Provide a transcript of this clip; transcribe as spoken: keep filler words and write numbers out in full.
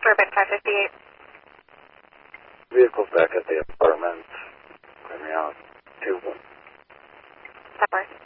Bourbon five fifty-eight. Vehicle's back at the apartment. Clear me out. two one. That works.